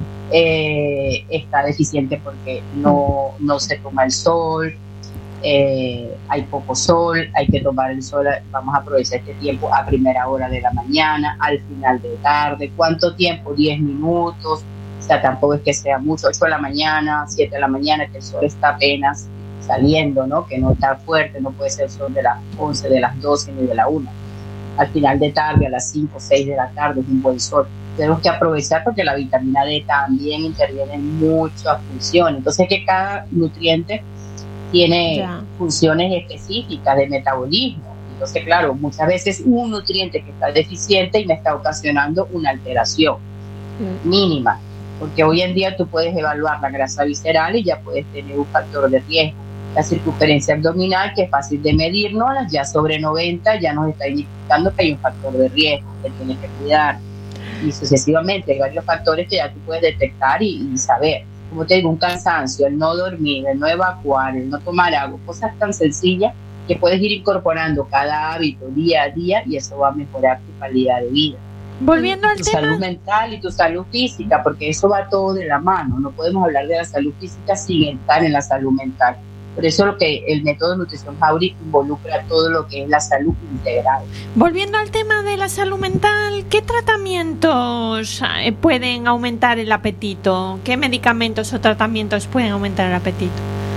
S6: está deficiente porque no se toma el sol, hay poco sol, hay que tomar el sol. Vamos a aprovechar este tiempo a primera hora de la mañana, al final de tarde. ¿Cuánto tiempo? 10 minutos. O sea, tampoco es que sea mucho. 8 de la mañana, 7 de la mañana, que el sol está apenas saliendo, ¿no? Que no está fuerte, no puede ser el sol de las 11, de las 12 ni de la 1. Al final de tarde, a las 5, 6 de la tarde, es un buen sol. Tenemos que aprovechar porque la vitamina D también interviene en muchas funciones. Entonces, que cada nutriente tiene funciones específicas de metabolismo. Entonces, claro, muchas veces un nutriente que está deficiente y me está ocasionando una alteración mínima, porque hoy en día tú puedes evaluar la grasa visceral y ya puedes tener un factor de riesgo. La circunferencia abdominal, que es fácil de medirnos, ya sobre 90 ya nos está indicando que hay un factor de riesgo que tienes que cuidar, y sucesivamente hay varios factores que ya tú puedes detectar y saber. Como te digo, un cansancio, el no dormir, el no evacuar, el no tomar agua, cosas tan sencillas que puedes ir incorporando cada hábito día a día, y eso va a mejorar tu calidad de vida.
S2: Volviendo al
S6: tu
S2: tema,
S6: salud mental y tu salud física, porque eso va todo de la mano. No podemos hablar de la salud física sin estar en la salud mental. Por eso lo que el método de nutrición Jauri involucra todo lo que es la salud integral.
S2: volviendo al tema de la salud mental, ¿qué tratamientos pueden aumentar el apetito? ¿Qué medicamentos o tratamientos pueden aumentar el apetito?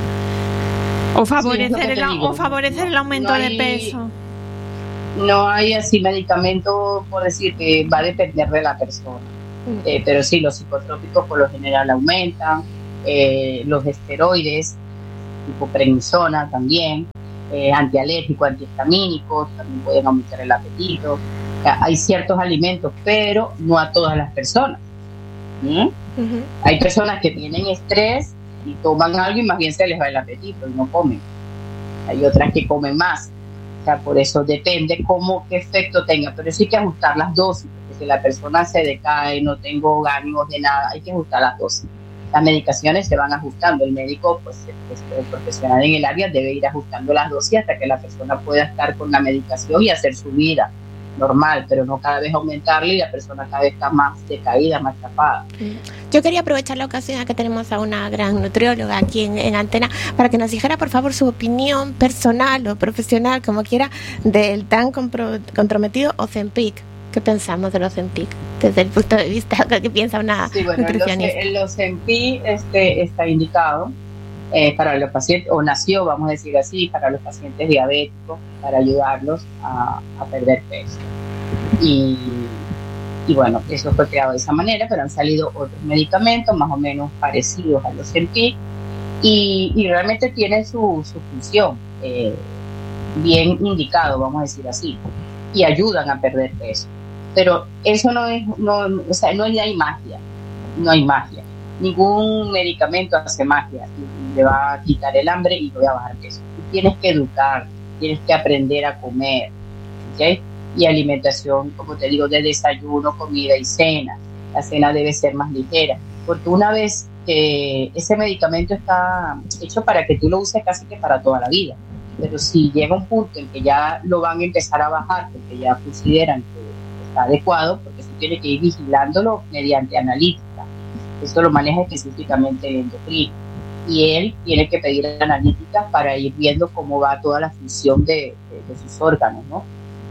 S2: O favorecer, el aumento de peso.
S6: No hay así medicamento, por decir, que va a depender de la persona. Pero sí, los psicotrópicos por lo general aumentan, los esteroides, tipo prednisona también, antialérgicos, antihistamínicos, también pueden aumentar el apetito. O sea, hay ciertos alimentos, pero no a todas las personas. Hay personas que tienen estrés y toman algo y más bien se les va el apetito y no comen. Hay otras que comen más. O sea, por eso depende qué efecto tenga, pero sí hay que ajustar las dosis, porque si la persona se decae, no tengo ánimos de nada, hay que ajustar las dosis. Las medicaciones se van ajustando, el médico, pues el profesional en el área debe ir ajustando las dosis hasta que la persona pueda estar con la medicación y hacer su vida normal, pero no cada vez aumentarle y la persona cada vez está más decaída, más tapada.
S1: Yo quería aprovechar la ocasión a que tenemos a una gran nutrióloga aquí en Antena para que nos dijera por favor su opinión personal o profesional, como quiera, del tan comprometido Ozempic. ¿Qué pensamos del Ozempic desde el punto de vista que piensa una nutricionista?
S6: El Ozempic está indicado para los pacientes, o nació, vamos a decir así, para los pacientes diabéticos, para ayudarlos a perder peso. Y bueno, eso fue creado de esa manera, pero han salido otros medicamentos más o menos parecidos a los Ozempic y realmente tienen su función bien indicado, vamos a decir así, y ayudan a perder peso. Pero eso no hay magia, no hay magia. Ningún medicamento hace magia y le va a quitar el hambre y le va a bajar peso. Tú tienes que educar, tienes que aprender a comer, ¿ok? Y alimentación, como te digo, de desayuno, comida y cena. La cena debe ser más ligera, porque una vez que ese medicamento está hecho para que tú lo uses casi que para toda la vida, pero si llega un punto en que ya lo van a empezar a bajar porque ya consideran que está adecuado, porque se tiene que ir vigilándolo mediante analítica. Esto lo maneja específicamente el endocrino y él tiene que pedir analíticas para ir viendo cómo va toda la función de sus órganos, ¿no?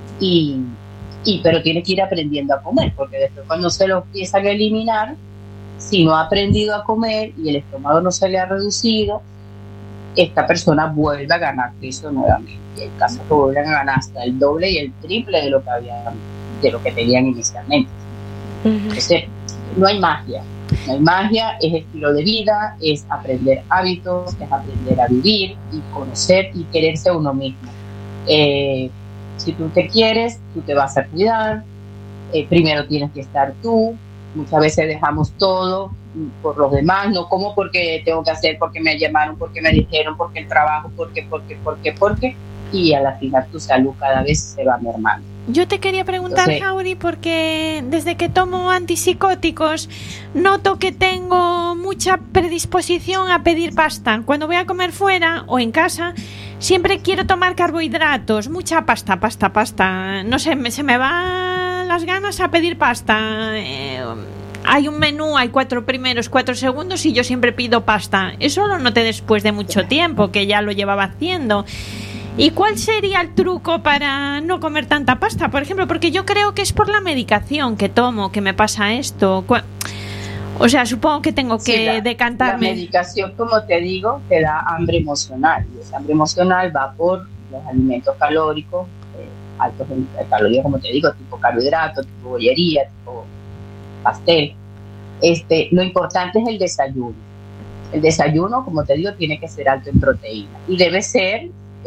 S6: Pero tiene que ir aprendiendo a comer, porque después cuando se lo empiezan a eliminar, si no ha aprendido a comer y el estómago no se le ha reducido, esta persona vuelve a ganar peso nuevamente. Y el caso que vuelven a ganar hasta el doble y el triple de lo que tenían inicialmente. Entonces, no hay magia. No hay magia, es estilo de vida, es aprender hábitos, es aprender a vivir y conocer y quererse a uno mismo. Si tú te quieres, tú te vas a cuidar. Primero tienes que estar tú. Muchas veces dejamos todo por los demás, no como porque tengo que hacer, porque me llamaron, porque me dijeron, porque el trabajo, porque, y a la final tu salud cada vez se va mermando.
S2: Yo te quería preguntar, Jauri, porque desde que tomo antipsicóticos noto que tengo mucha predisposición a pedir pasta. Cuando voy a comer fuera o en casa, siempre quiero tomar carbohidratos, mucha pasta. No sé, se me van las ganas a pedir pasta. Hay un menú, hay 4 primeros, 4 segundos y yo siempre pido pasta. Eso lo noté después de mucho tiempo, que ya lo llevaba haciendo. ¿Y cuál sería el truco para no comer tanta pasta, por ejemplo? Porque yo creo que es por la medicación que tomo que me pasa esto. O sea, supongo que tengo que decantarme.
S6: La medicación, como te digo, te da hambre emocional. Y esa hambre emocional va por los alimentos calóricos, altos en calorías, como te digo, tipo carbohidratos, tipo bollería, tipo pastel. Lo importante es el desayuno. El desayuno, como te digo, tiene que ser alto en proteína. Y debe ser...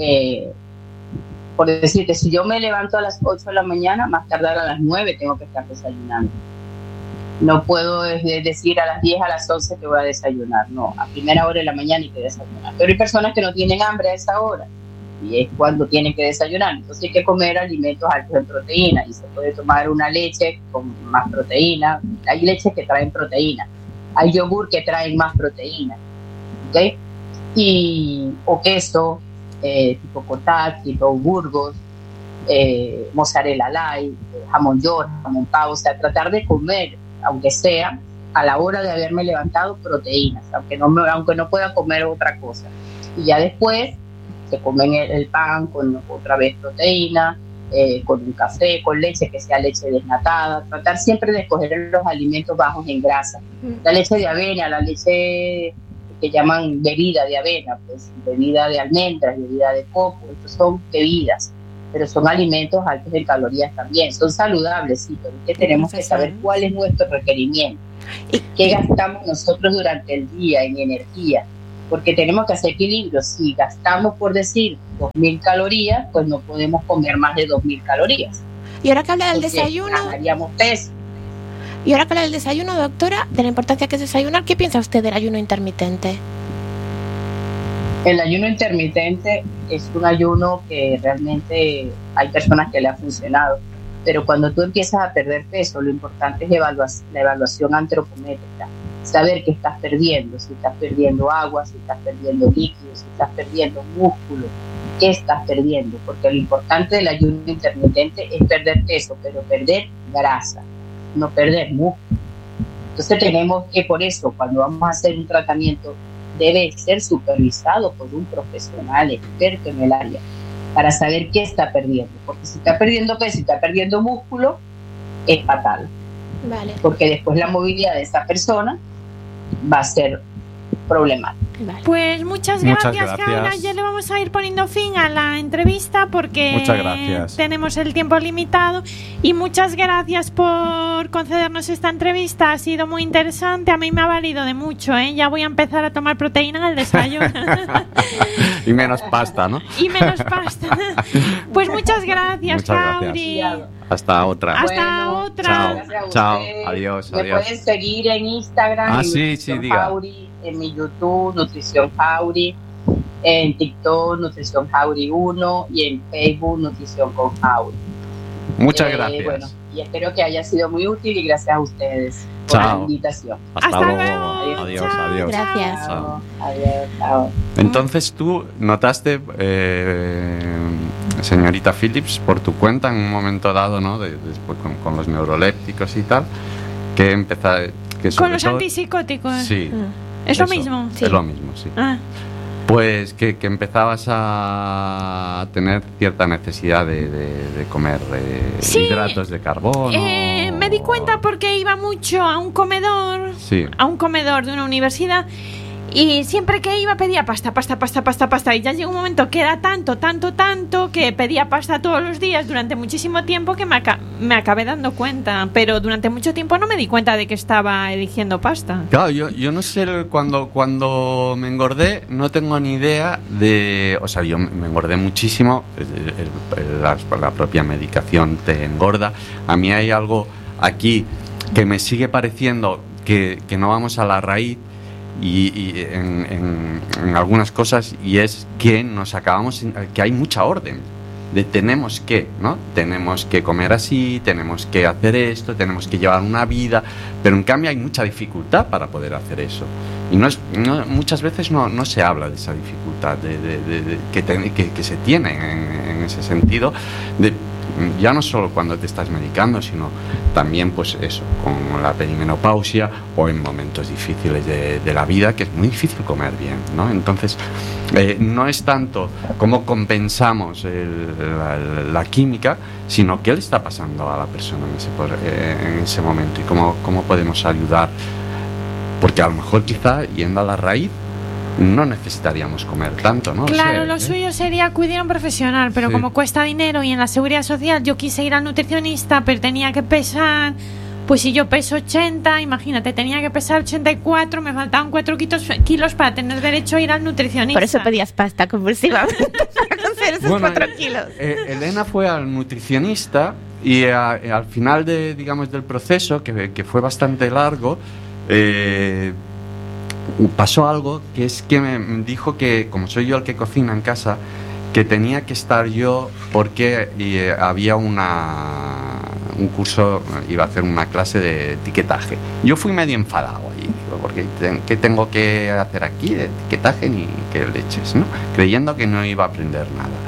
S6: por decirte, si yo me levanto a las 8 de la mañana, más tardar a las 9 tengo que estar desayunando. No puedo decir a las 10, a las 11 que voy a desayunar. No, a primera hora de la mañana hay que desayunar. Pero hay personas que no tienen hambre a esa hora y es cuando tienen que desayunar. Entonces hay que comer alimentos altos en proteína y se puede tomar una leche con más proteína. Hay leches que traen proteína, hay yogur que traen más proteína, ¿ok? O queso, tipo cottage, tipo Burgos, mozzarella light, jamón york, jamón pavo, o sea, tratar de comer, aunque sea a la hora de haberme levantado, proteínas, aunque no pueda comer otra cosa. Y ya después se comen el pan con otra vez proteína, con un café, con leche, que sea leche desnatada, tratar siempre de escoger los alimentos bajos en grasa. La leche de avena, la leche que llaman bebida de avena, pues bebida de almendras, bebida de coco, estos son bebidas, pero son alimentos altos en calorías también, son saludables, sí, pero es que tenemos que saber cuál es nuestro requerimiento, qué gastamos nosotros durante el día en energía, porque tenemos que hacer equilibrio. Si gastamos, por decir, 2.000 calorías, pues no podemos comer más de 2.000 calorías.
S1: Y ahora que habla del desayuno...
S6: Ganaríamos peso.
S1: Y ahora que habla del desayuno, doctora, de la importancia que es desayunar, ¿qué piensa usted del ayuno intermitente?
S6: El ayuno intermitente es un ayuno que realmente hay personas que le ha funcionado, pero cuando tú empiezas a perder peso, lo importante es la evaluación antropométrica, saber qué estás perdiendo, si estás perdiendo agua, si estás perdiendo líquidos, si estás perdiendo músculo, qué estás perdiendo, porque lo importante del ayuno intermitente es perder peso, pero perder grasa, no perder músculo. Entonces tenemos que, por eso, cuando vamos a hacer un tratamiento, debe ser supervisado por un profesional experto en el área para saber qué está perdiendo, porque si está perdiendo peso y está perdiendo músculo, es fatal.
S1: Vale.
S6: Porque después la movilidad de esa persona va a ser problemática.
S2: Vale. Pues muchas gracias, Jaula. Ya le vamos a ir poniendo fin a la entrevista porque tenemos el tiempo limitado. Y muchas gracias por concedernos esta entrevista. Ha sido muy interesante. A mí me ha valido de mucho, ¿eh? Ya voy a empezar a tomar proteína en el desayuno.
S3: Y menos pasta, ¿no?
S2: Y menos pasta. Pues muchas gracias, Jauri.
S3: Hasta otra.
S2: Hasta otra.
S3: Chao. Adiós.
S6: Me pueden seguir en Instagram.
S3: Sí, diga.
S6: Jauri, en mi YouTube, Nutrición Jauri, en TikTok, Nutrición Jauri 1 y en Facebook, Nutrición con Jauri.
S3: Muchas gracias.
S6: Bueno, y espero que haya sido muy útil y gracias a ustedes por la invitación.
S2: Hasta luego.
S3: Adiós.
S1: Gracias.
S6: Chao.
S3: Entonces tú notaste, señorita Phillips, por tu cuenta en un momento dado, ¿no? Después con los neurolépticos y tal, que empezaste...
S2: Con los antipsicóticos.
S3: Sí.
S2: ¿Es lo mismo?
S3: Sí. Es lo mismo, sí. Pues que empezabas a tener cierta necesidad de comer hidratos de carbono.
S2: Me di cuenta porque iba mucho a un comedor, a un comedor de una universidad, y siempre que iba pedía pasta, y ya llegó un momento que era tanto que pedía pasta todos los días durante muchísimo tiempo que me acabé dando cuenta, pero durante mucho tiempo no me di cuenta de que estaba eligiendo pasta.
S3: Claro, yo no sé, cuando me engordé no tengo ni idea de... O sea, yo me engordé muchísimo, la propia medicación te engorda. A mí hay algo aquí que me sigue pareciendo que no vamos a la raíz, y en algunas cosas, y es que nos acabamos, que hay mucha orden de tenemos que comer así, tenemos que hacer esto, tenemos que llevar una vida, pero en cambio hay mucha dificultad para poder hacer eso, y muchas veces no se habla de esa dificultad que se tiene en ese sentido, ya no solo cuando te estás medicando, sino también, pues eso, con la perimenopausia o en momentos difíciles de la vida, que es muy difícil comer bien, ¿no? Entonces, no es tanto cómo compensamos la química, sino qué le está pasando a la persona en ese momento y cómo podemos ayudar, porque a lo mejor quizá yendo a la raíz no necesitaríamos comer tanto, ¿no?
S2: Claro, lo suyo sería acudir a un profesional, pero como cuesta dinero y en la seguridad social yo quise ir al nutricionista, pero tenía que pesar, pues si yo peso 80, imagínate, tenía que pesar 84, me faltaban 4 kilos para tener derecho a ir al nutricionista.
S1: Por eso pedías pasta compulsivamente para conseguir esos 4 kilos.
S3: Elena fue al nutricionista y al final del proceso, que fue bastante largo, pasó algo, que es que me dijo que, como soy yo el que cocina en casa, que tenía que estar yo porque había un curso, iba a hacer una clase de etiquetaje. Yo fui medio enfadado allí, porque ¿qué tengo que hacer aquí de etiquetaje ni qué leches, ¿no? Creyendo que no iba a aprender nada.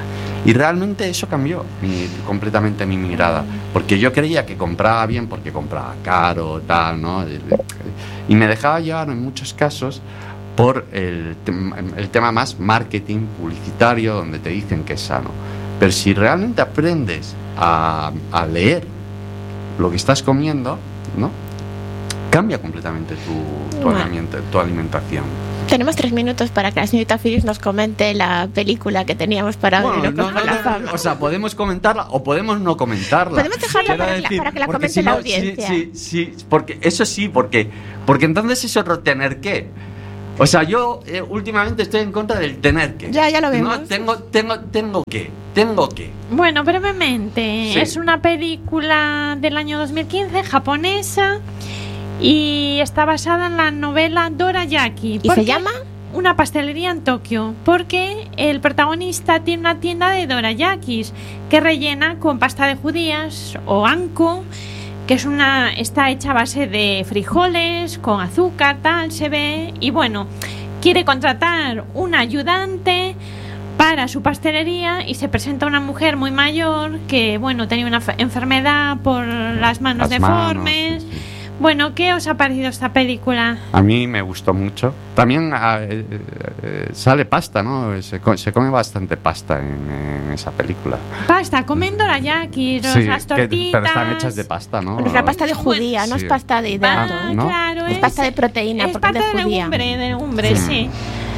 S3: Y realmente eso cambió completamente mi mirada, porque yo creía que compraba bien porque compraba caro, tal, ¿no? Y me dejaba llevar en muchos casos por el tema más marketing publicitario, donde te dicen que es sano. Pero si realmente aprendes a leer lo que estás comiendo, ¿no? Cambia completamente tu alimentación.
S1: Tenemos 3 minutos para que la señorita Phillips nos comente la película que teníamos para ver.
S3: O sea, podemos comentarla o podemos no comentarla.
S1: Podemos dejarla para que la comente si la audiencia.
S3: Sí, porque eso sí, porque entonces es otro tener que. O sea, yo últimamente estoy en contra del tener que.
S1: Ya lo vemos.
S3: No, tengo que.
S2: Bueno, brevemente,
S3: sí.
S2: Es una película del año 2015, japonesa, y está basada en la novela Dorayaki.
S1: ¿Y se llama?
S2: Una pastelería en Tokio, porque el protagonista tiene una tienda de dorayakis que rellena con pasta de judías o anko, que está hecha a base de frijoles, con azúcar, tal, se ve, y bueno, quiere contratar un ayudante para su pastelería y se presenta una mujer muy mayor que, bueno, tenía una enfermedad por las manos deformes. Sí. Bueno, ¿qué os ha parecido esta película?
S3: A mí me gustó mucho. También sale pasta, ¿no? Se come bastante pasta en esa película.
S2: Pasta, comen dorayaki, las tortitas.
S3: Pero están hechas de pasta, ¿no?
S1: Pero es la pasta de judía, no es pasta de hidratos,
S3: ¿no?
S2: Claro,
S1: es pasta de proteína,
S2: es
S1: porque
S2: pasta
S1: es de judía.
S2: De legumbre, sí.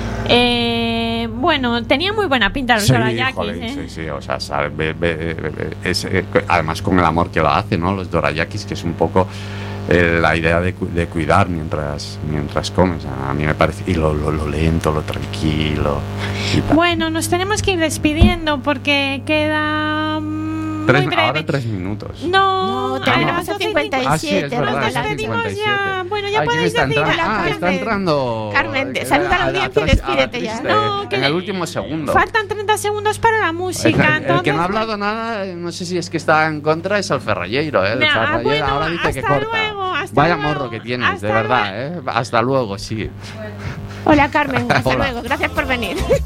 S2: Bueno, tenía muy buena pinta los dorayakis.
S3: Sí, o sea, además con el amor que lo hace, ¿no? Los dorayakis, que es un poco la idea de cuidar mientras comes. A mí me parece, y lo lento, lo tranquilo.
S2: Bueno, nos tenemos que ir despidiendo porque queda muy breve.
S3: Ahora 3 minutos.
S2: No,
S1: tenemos 57.
S3: Sí, es verdad,
S2: nos despedimos ya. Bueno, ya podéis decir.
S3: Está entrando.
S1: Carmen, saluda a la audiencia y despídete ya.
S2: No,
S3: en el último segundo.
S2: Faltan 30 segundos para la música.
S3: El que no ha hablado nada, no sé si es que está en contra, es el Ferralleiro.
S2: Bueno,
S3: ahora dice que corta. Vaya morro que tienes, de verdad. Hasta luego, sí.
S1: Hola, Carmen. Hasta luego. Gracias por venir.